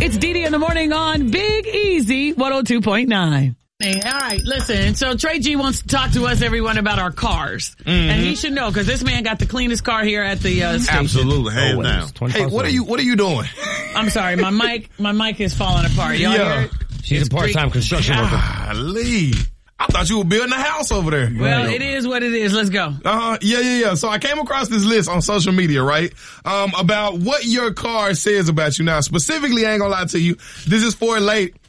It's Dee in the morning on Big Easy 102.9. Hey, all right, listen. So Trey G wants to talk to us, everyone, about our cars. Mm-hmm. And he should know, because this man got the cleanest car here at the station. Absolutely, hands down. Hey, what are you doing? I'm sorry, my mic is falling apart. Y'all hear it? She's a part-time construction worker. Golly. I thought you were building a house over there. Well, it is what it is. Let's go. Yeah. So I came across this list on social media, right? About what your car says about you. Now, specifically, I ain't gonna lie to you. This is for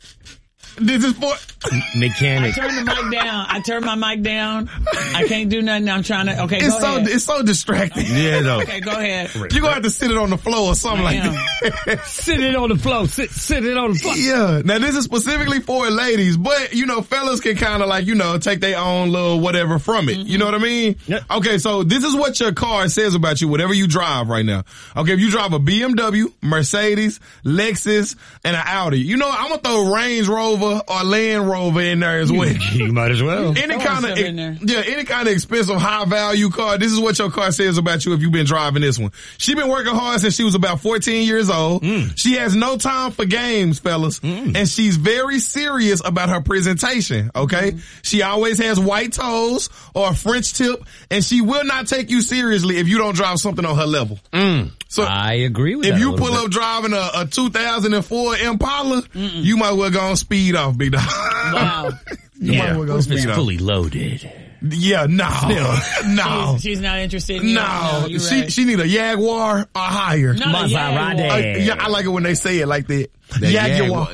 mechanic. I turned my mic down. I can't do nothing. I'm trying to. Okay, It's so distracting. Yeah, though. Okay, go ahead. You're gonna have to sit it on the floor or something like that. Sit it on the floor. Sit it on the floor. Yeah. Now this is specifically for ladies, but fellas can kind of take their own little whatever from it. Mm-hmm. You know what I mean? Yep. Okay, so this is what your car says about you, whatever you drive right now. Okay, if you drive a BMW, Mercedes, Lexus, and an Audi, I'm gonna throw Range Rover or Land Rover in there as well. You might as well. Any kind of expensive, high value car. This is what your car says about you if you've been driving this one. She been working hard since she was about 14 years old. She has no time for games, fellas, and she's very serious about her presentation. Okay, she always has white toes or a French tip, and she will not take you seriously if you don't drive something on her level. So I agree with that. If you pull up driving a 2004 Impala, you might well go on speed off, big dog. Wow. You might well go on speed off. Fully loaded. Yeah, no. She's not interested in she need a Jaguar or higher. Yeah, I like it when they say it like that. Jaguar.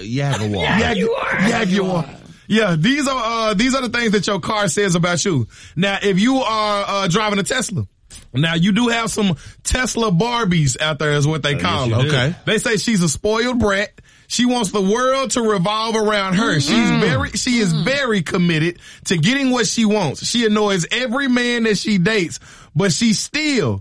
Yeah, these are the things that your car says about you. Now, if you are driving a Tesla, now you do have some Tesla Barbies out there, is what they call them. Okay. They say she's a spoiled brat. She wants the world to revolve around her. She is very committed to getting what she wants. She annoys every man that she dates, but she still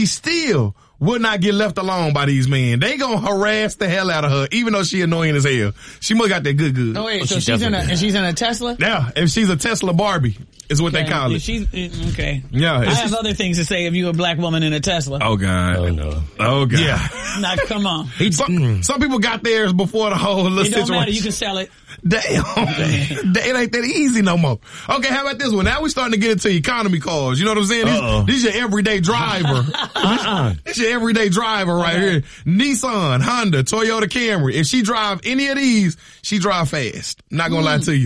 will not get left alone by these men. They gonna harass the hell out of her, even though she annoying as hell. She must got that good. Oh wait, so she's in a Tesla? Yeah, if she's a Tesla Barbie, is what they call it. Okay. Yeah. I have other things to say if you're a black woman in a Tesla. Oh God. Oh no. Oh God. Yeah. Now come on. Some people got theirs before the whole little situation. It don't matter. You can sell it. Damn. It ain't that easy no more. Okay, how about this one? Now we're starting to get into economy cars. You know what I'm saying? This is your everyday driver. This is your everyday driver right here. Nissan, Honda, Toyota Camry. If she drive any of these, she drive fast. Not gonna lie to you.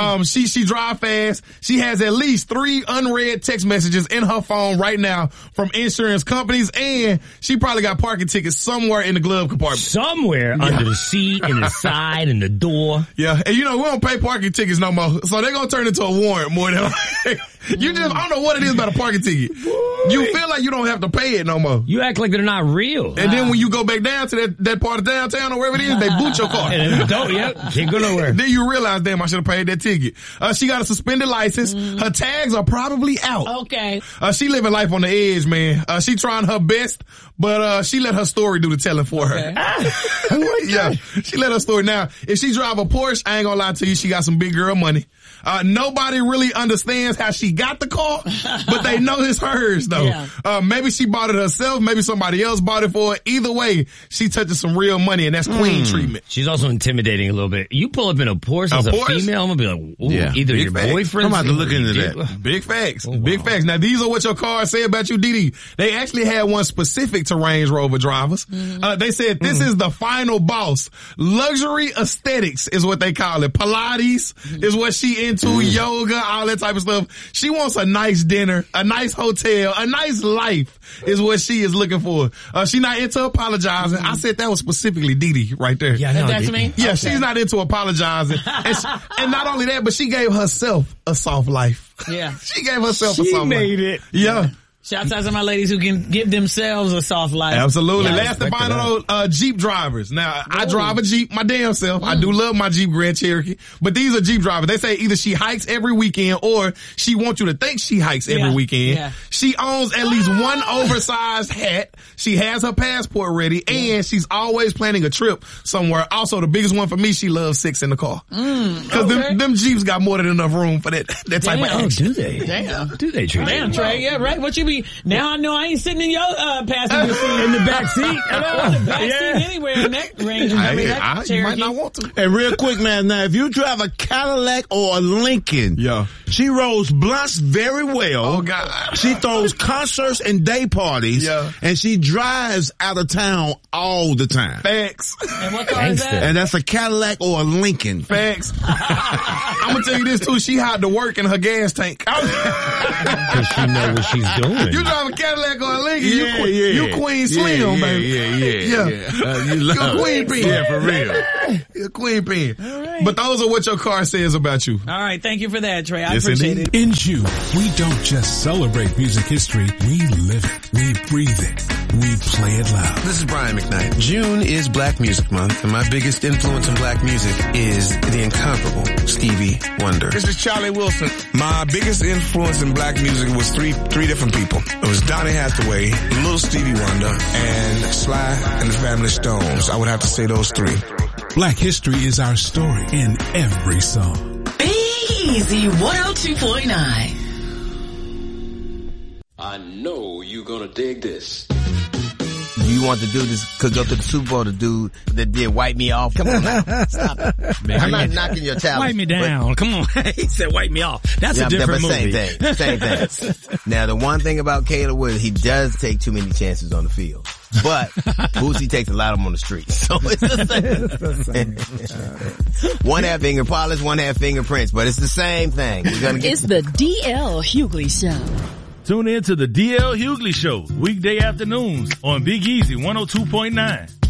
She drive fast. She has at least 3 unread text messages in her phone right now from insurance companies, and she probably got parking tickets somewhere in the glove compartment. Somewhere under the seat, in the side, in the door. Yeah, and we don't pay parking tickets no more, so they're gonna turn into a warrant more than I don't know what it is about a parking ticket. You feel like you don't have to pay it no more. You act like they're not real. And then when you go back down to that part of downtown or wherever it is, they boot your car. Can't go nowhere. Then you realize, damn, I should have paid that ticket. She got a suspended license. Her tags are probably out. Okay. She living life on the edge, man. She trying her best, but she let her story do the telling for her. Yeah, she let her story. Now, if she drive a Porsche, I ain't gonna lie to you, she got some big girl money. Nobody really understands how she got the car, but they know it's hers though. Yeah. Maybe she bought it herself, maybe somebody else bought it for her. Either way, she touches some real money, and that's queen treatment. She's also intimidating a little bit. You pull up in a Porsche as a female, I'm gonna be like, either Big your facts. boyfriend. I'm about to look into that. Big facts. Big facts. Now these are what your cars say about you, Dee. They actually had one specific to Range Rover drivers. They said this is the final boss. Luxury aesthetics is what they call it. Pilates is what she into. Yoga, all that type of stuff. She wants a nice dinner, a nice hotel, a nice life is what she is looking for. She not into apologizing. I said that was specifically Dee right there. Yeah, that's me? Yeah, okay. She's not into apologizing. And not only that, but she gave herself a soft life. Yeah. She gave herself a soft life. She made it. Yeah. Shouts out to my ladies who can give themselves a soft life. Absolutely. Yeah, last and final, Jeep drivers. Now, I drive a Jeep my damn self. I do love my Jeep Grand Cherokee, but these are Jeep drivers. They say either she hikes every weekend or she wants you to think she hikes every weekend. Yeah. She owns at least one oversized hat. She has her passport ready, and she's always planning a trip somewhere. Also, the biggest one for me, she loves sex in the car. Cause them Jeeps got more than enough room for that type of action. Do they? Damn. Do they, Trey? Damn, Trey. Yeah, right. What you be now I know I ain't sitting in your passenger seat in the back seat. Or the back seat anywhere in that range. You might not want to. And real quick, man, now if you drive a Cadillac or a Lincoln, she rolls blunts very well. Oh God. She throws concerts and day parties. And she drives out of town all the time. Facts. And what car is that? And that's a Cadillac or a Lincoln. Facts. I'm gonna tell you this too. She hide to work in her gas tank. Because she know what she's doing. You drive a Cadillac or a Lincoln. You Queen Slim, baby. You Queen Pin. Yeah, for real. You're Queen Pin. Right. But those are what your car says about you. All right. Thank you for that, Trey. I appreciate it. In June, we don't just celebrate music history. We live it. We breathe it. We play it loud. This is Brian McKnight. June is Black Music Month, and my biggest influence in black music is the incomparable Stevie Wonder. This is Charlie Wilson. My biggest influence in black music was three different people. It was Donny Hathaway, Little Stevie Wonder, and Sly and the Family Stones. I would have to say those three. Black history is our story in every song. Big Easy 102.9. I know you're gonna dig this. You want the dude to go to the Super Bowl, the dude that did Wipe Me Off? Come on now. Stop it. Man, I'm not knocking your talent. Wipe me down. Come on. He said wipe me off. That's a different movie. Same thing. Now, the one thing about Caleb Williams, he does take too many chances on the field. But Boosie takes a lot of them on the street. So it's the same. One half finger polish, one half fingerprints, but it's the same thing. It's the DL Hughley Show. Tune in to the DL Hughley Show, weekday afternoons on Big Easy 102.9.